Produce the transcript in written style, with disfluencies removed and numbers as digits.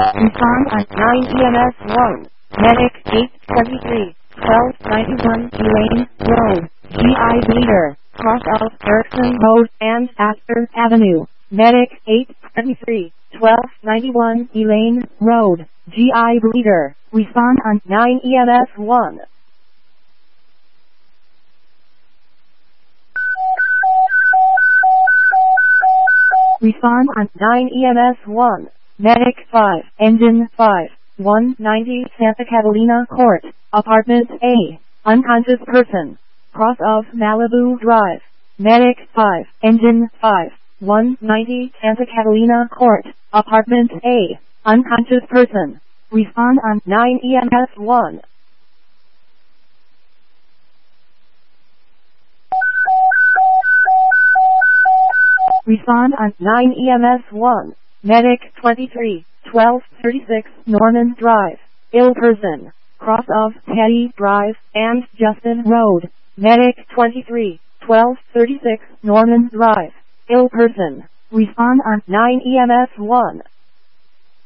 Respond on 9 EMS 1. Medic 823, 1291 Elaine Road, GI Bleeder, cross of Erickson Road and Astor Avenue. Medic 823, 1291 Elaine Road, GI Bleeder. Respond on 9 EMS 1. Respond on 9 EMS 1. Medic 5, Engine 5, 190 Santa Catalina Court, Apartment A, unconscious person, cross of Malibu Drive. Medic 5, Engine 5, 190 Santa Catalina Court, Apartment A, unconscious person. Respond on 9 EMS 1. Respond on 9 EMS 1. Medic 23, 1236 Norman Drive, ill person, cross of Teddy Drive and Justin Road. Medic 23, 1236 Norman Drive, ill person. Respond on 9 EMS 1.